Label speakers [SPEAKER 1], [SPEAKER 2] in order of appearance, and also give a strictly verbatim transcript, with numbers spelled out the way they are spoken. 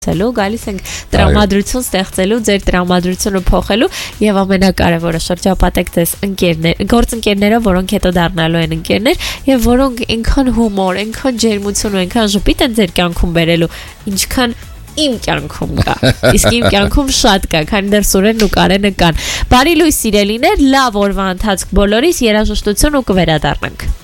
[SPEAKER 1] Ցելու գալիս ենք տրամադրություն ստեղծելու, ձեր տրամադրությունը փոխելու եւ ամենակարևորը շրջապատեք ձեզ ընկերներ, գործընկերները, որոնք հետո դառնալու են ընկերներ եւ որոնք այնքան հումոր, այնքան ջերմություն ու այնքան ժպիտ են ձեր կյանքում բերելու, ինչքան իմ կյանքում կա։ Իսկ իմ կյանքում շատ կա, քանի դեռ Սուրենն ու Կարենը կան։ Բարի լույս սիրելիներ, լավ օրվա ընթացք բոլորիս, երաժշտություն ու կվերադառնանք։